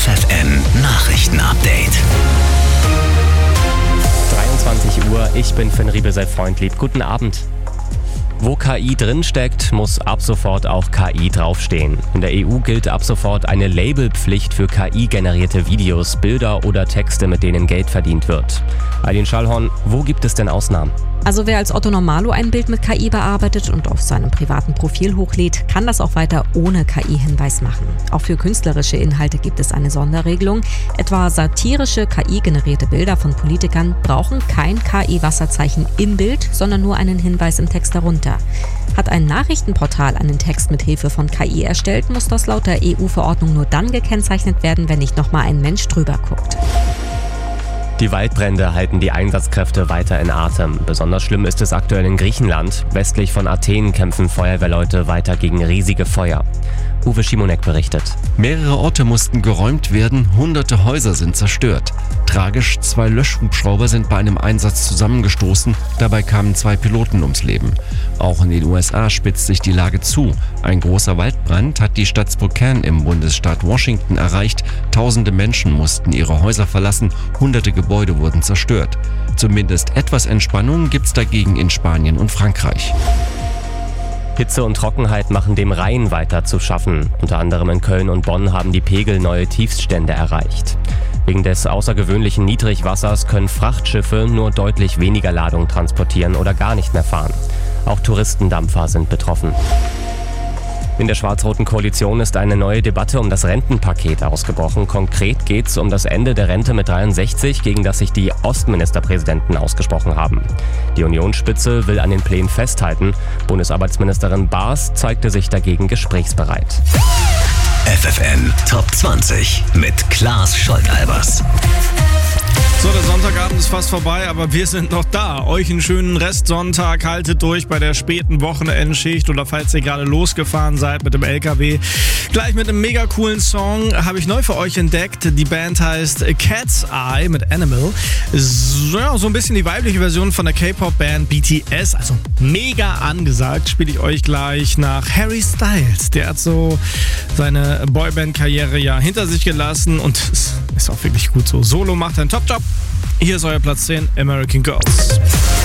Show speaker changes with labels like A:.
A: FFN Nachrichten-Update.
B: 23 Uhr, ich bin Finn Riebe, sei freundlieb. Guten Abend. Wo KI drinsteckt, muss ab sofort auch KI draufstehen. In der EU gilt ab sofort eine Labelpflicht für KI-generierte Videos, Bilder oder Texte, mit denen Geld verdient wird. Aline Schallhorn, wo gibt es denn Ausnahmen?
C: Also wer als Otto Normalo ein Bild mit KI bearbeitet und auf seinem privaten Profil hochlädt, kann das auch weiter ohne KI-Hinweis machen. Auch für künstlerische Inhalte gibt es eine Sonderregelung. Etwa satirische KI-generierte Bilder von Politikern brauchen kein KI-Wasserzeichen im Bild, sondern nur einen Hinweis im Text darunter. Hat ein Nachrichtenportal einen Text mit Hilfe von KI erstellt, muss das laut der EU-Verordnung nur dann gekennzeichnet werden, wenn nicht nochmal ein Mensch drüber guckt.
B: Die Waldbrände halten die Einsatzkräfte weiter in Atem. Besonders schlimm ist es aktuell in Griechenland. Westlich von Athen kämpfen Feuerwehrleute weiter gegen riesige Feuer. Uwe Schimonek berichtet.
D: Mehrere Orte mussten geräumt werden, hunderte Häuser sind zerstört. Tragisch, 2 Löschhubschrauber sind bei einem Einsatz zusammengestoßen, dabei kamen 2 Piloten ums Leben. Auch in den USA spitzt sich die Lage zu. Ein großer Waldbrand hat die Stadt Spokane im Bundesstaat Washington erreicht. Tausende Menschen mussten ihre Häuser verlassen, hunderte Gebäude wurden zerstört. Zumindest etwas Entspannung gibt's dagegen in Spanien und Frankreich.
B: Hitze und Trockenheit machen dem Rhein weiter zu schaffen. Unter anderem in Köln und Bonn haben die Pegel neue Tiefststände erreicht. Wegen des außergewöhnlichen Niedrigwassers können Frachtschiffe nur deutlich weniger Ladung transportieren oder gar nicht mehr fahren. Auch Touristendampfer sind betroffen. In der schwarz-roten Koalition ist eine neue Debatte um das Rentenpaket ausgebrochen. Konkret geht es um das Ende der Rente mit 63, gegen das sich die Ostministerpräsidenten ausgesprochen haben. Die Unionsspitze will an den Plänen festhalten. Bundesarbeitsministerin Baas zeigte sich dagegen gesprächsbereit.
A: FFN Top 20 mit Klaas Scholtalbers.
E: So, der Sonntagabend ist fast vorbei, aber wir sind noch da. Euch einen schönen Restsonntag, haltet durch bei der späten Wochenendschicht oder falls ihr gerade losgefahren seid mit dem LKW. Gleich mit einem mega coolen Song habe ich neu für euch entdeckt. Die Band heißt Cat's Eye mit Animal. So ein bisschen die weibliche Version von der K-Pop-Band BTS, also mega angesagt. Spiele ich euch gleich nach Harry Styles. Der hat so seine Boyband-Karriere ja hinter sich gelassen und ist auch wirklich gut so. Solo macht einen Top-Job. Hier ist euer Platz 10, American Girls.